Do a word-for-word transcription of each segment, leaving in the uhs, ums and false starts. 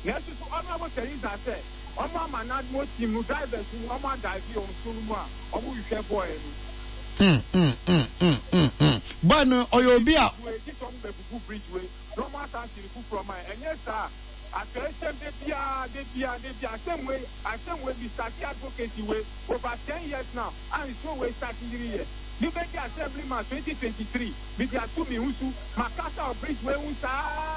Next to honorable Teresa said, Oma manad mo team no drivers no Oma dive on Sunuma, Omu you share boy. Hmm, hmm, hmm, hmm, hmm, hmm. But no, Oyobia. Bridgeway, no matter from my and yes, sir. I tell them they be they be they be same way, I same way we start advocacy way over ten years now, and so we starting here. Liberty Assemblyman twenty twenty-three, with their two Mihusu, Makasa or Bridgeway, Unsa,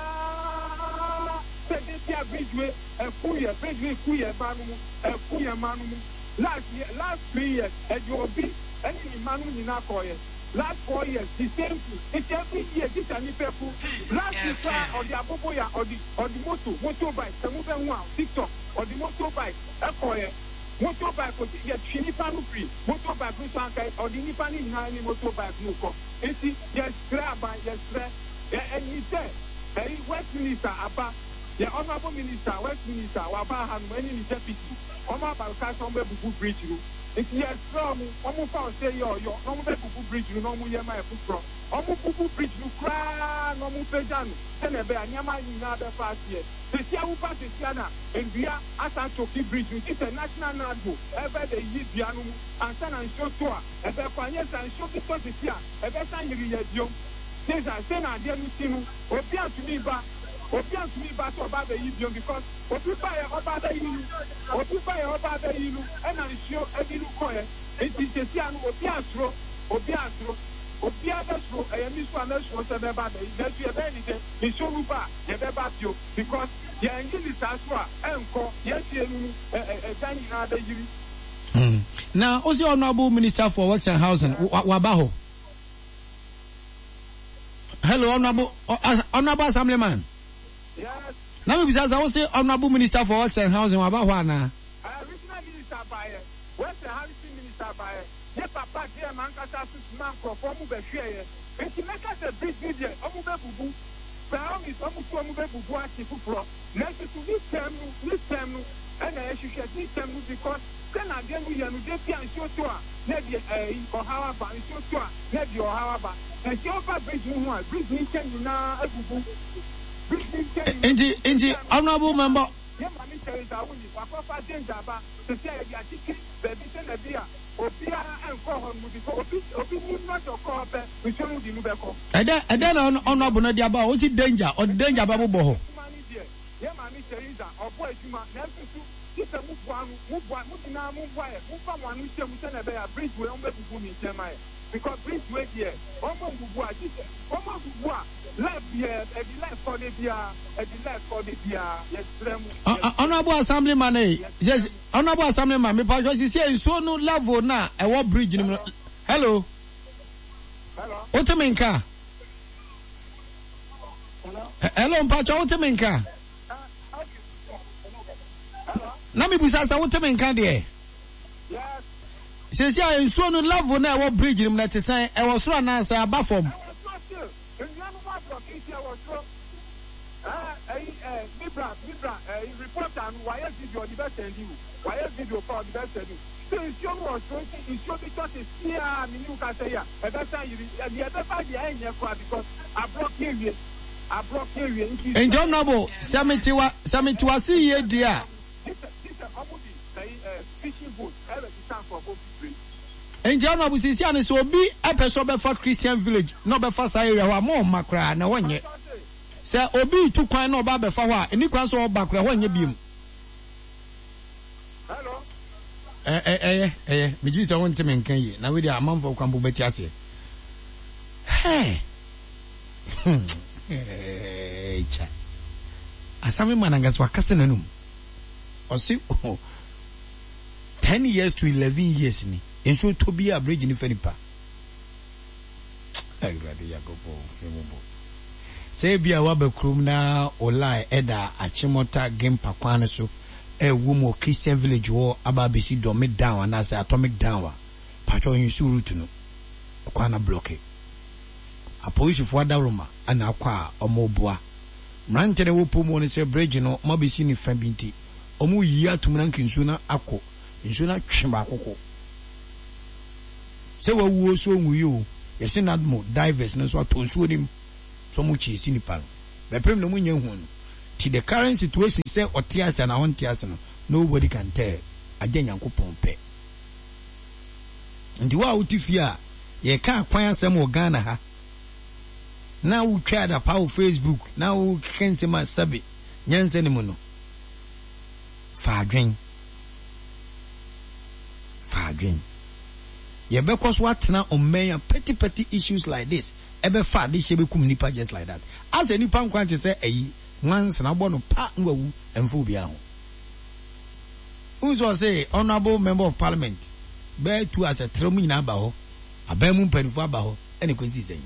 Sedetia Bridgeway, a Kuya, Bridgeway, Kuya, Manu, a Kuya Manu. Last year, last three years, and you will be any Manu in our coin. Last four years, the same thing. It's every year, this and people. Last year, or the Aboboya, or the or the motor, motorbike, the moving one, TikTok, or the motorbike, Ecoya, motorbike, yes, Shinipanu free, motorbike, or the Nipani Nani motorbike, no cost. It's yes, grab by yes, and he said, hey, West Minister, Abba, the Honorable Minister, West Minister, Wabahan, many deputy, Omar Balkas, on the bridge. If yes, from Omu say yo, yo, no more bridge, no more Yama from Omu bridge, you cry, no more Pejan, Senebe, and Yama in another past year. The Siamu Patisiana, and via Asantoki Bridge, which is a national nadu, ever the Yidianu, and San and Shotua, and the Panyas and Shokito Sia, and the San Yuriadium. Since I send a dear Lucinu, or Pian to me back. Opian to me back about the Idiom because Opify about the Ilu, Opify about the Ilu, and I'm sure every coin. It is a Sian Opiastro, Opiastro, Opiastro, I am this one else was about the industry of anything, Mishoruba, Yabatio, because the engine is Aswa, and call, yes, a tiny other year. Now, also Honorable Minister for Works and Housing, Wabaho. Hello, Honorable, Honorable Assemblyman. Yes. Now, because I was say Honorable Minister for Works and Housing, about one. Uh, Regional Minister by West Housing Minister by Yes, Papa, dear Mancasa, man, for Fomu Bashir. And he make us a big video, Omuba Bubu. Found is almost Omuba Bubu, Chifu. Next to this term, this term, and I should get this term because then again we are not getting show to her. Maybe a or however, show to her, maybe or however. And she over bridge one, bridge me can now a Bubu. Inji, Inji, Honorable Member. Yeah, my minister is a winning. Papa Jamba, to say a ticket, baby, send a beer, or beer and call him with the opinion not your call, we show you the Nubeco. And then, and then on Honorable Nadiaba, was it danger or danger, Babu Boho? Yeah, my minister is a boy, you must never do. This a move one, move one, move now, move one, move one, we send a bear, bridge way on the Bumi, Semai. Because bridge way here, almost Bua, almost Bua. Left here, and the left for the beer, and the left for the beer. Yes, Honorable Assemblyman, yes, Honorable Assemblyman, because you say so no level now, a what bridge? Hello, hello, Oteminka. Hello, Pacha Oteminka. Nami Busasa Oteminka there. Yes. Says yeah, so no level now, what bridge? You know, to say I was run as a buffer. Libra, Libra, reporter, why is video the best and you? Why is video for the best and you? So it's your was it's your because it's here, I mean, you can say, yeah, and that's how you, and the other side, the end, because I broke here, I broke here. And John Noble, Samitiwa, Samitiwa, see ye, dear. This is a fishing boat, ever stand for both free. And John Noble, see, and so be a person for Christian village, not before area, or more macra, no one yet. Say obi tu kwan na oba befa ho a eni kwan so oba kra ho anya biem. Hello. Eh eh eh eh me ji se won teme nkan yi na we dia amanfo kwan bo beti ase. Hey. Eh cha. Asami mananga so akase nanum. O si ten years to eleven years ni. Enso to be average ni fenipa. Ai grade yakopo emubo. Say be a wabba krum na olai eda achimota game pakwan so e womo Christian village war ababisi domid down and as atomic down patro yin surutu no kwana block it apolisi fo da roma ana akwa omoboa mrantere wo pomo ne se bridge no mabisi ni fa binti omu yi atum na nkinsu na akọ nsu na twemba akoko se wa wuo so nwu yo yesi nadmo divers no so atonsuo nim so mu chi sini pa be prem no munye hu no to the current situation say otias and ontias no nobody can tell agye Nyankopɔn pɛ ndi wa utifia ye ka kwan asɛm wɔ Ghana ha na wo twa da pa wo Facebook na wo kense ma sabi nyanse ne mu no fa adwen fa adwen ye be kɔ so atena ɔman petty petty issues like this ebe fa de hye be kum nipa just like that as a nipa nkwan te sɛ ayi once na bɔ no pa nwawu emfo bia ho who so say honorable member of parliament be to as a tremu nyina ba ho abamu mpanifo aba ho ene kwesi sɛn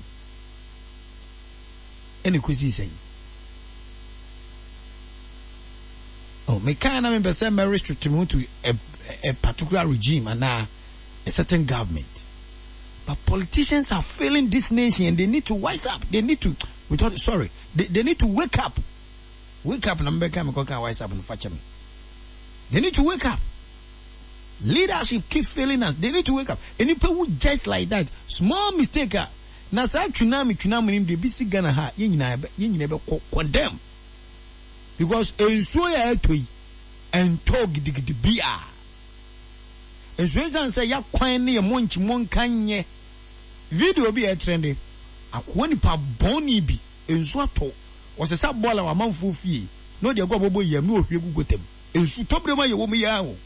ene kwesi sɛn oh me kind of member say me restrict him to a, a particular regime and uh, a certain government, but politicians are failing this nation and they need to wise up. They need to without sorry they, they need to wake up wake up and become a wise up and fetch me. They need to wake up. Leadership keep failing us. They need to wake up. Any people who just like that small mistake na sa tsunami tsunami nim de bisi Ghana ha yin nyina yin nyina be condemn because ensuo ya etoi ento gidigidi bia ensuo san say ya kwan ne monchi monkanye video bi e trending akwani pa boni bi ensuo to wose sa bola wa manfo fie no de gbobo yam no ohwe gugotem ensuo tobrema ye wo mu ya ho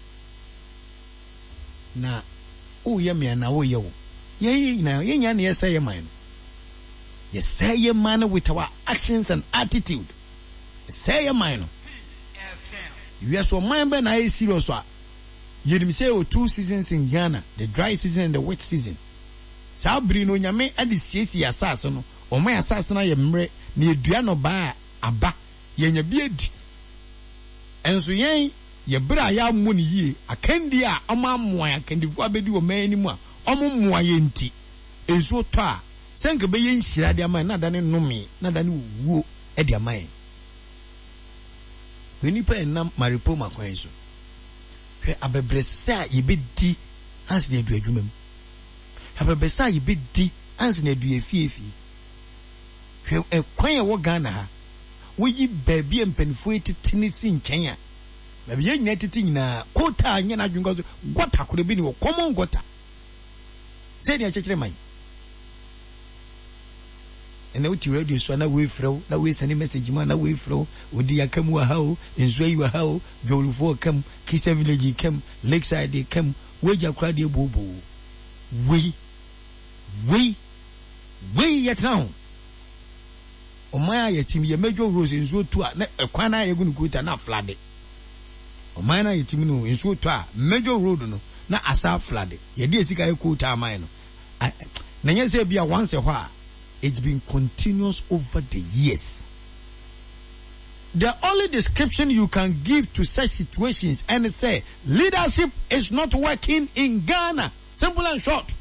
na o ye me na o ye wo ye na ye nya na ye say man ye say ye man with our actions and attitude say ye man you are so man be na e serious a ye nim say o two seasons in Ghana, the dry season and the wet season sa bri no nyame ade siesi asase no o man asase na ye mre na edua no ba aba ye nya bi edi enso yen ye bra ya mu ne yie akandi a amamoa akandifo abedi o man ni mu a omomoa ye nti enso to a senke be ye nhira de aman na da ne nome na da ne wuo e de aman weni pa enam maripo makwan so hwe abebresa ye bedi anse ne adu adwuma mu abebresa ye bedi anse ne adu efiefi hwe ekwan e wo Ghana ha wo yi baabi empanifo etitini si nkyɛn a baabi ye nyina titi nyina kota anya na adwunga so gota koro bi ni wo common gota say dia kyekere man ene uti radio so na we frɛw na we send message man na we frɛw odi akamu ha o enso yi ha o jolufo kam Kisa village kam Lakeside kam we jakra de bobo we we we yet now o maya yetim ye major rose enso to a na ekwan na ye gunu kuta na flood o maya na yetim no enso to a major road no na asa flood ye de sika ye kuta aman no na nye say bia once a while it's been continuous over the years. The only description you can give to such situations and say leadership is not working in Ghana. Simple and short.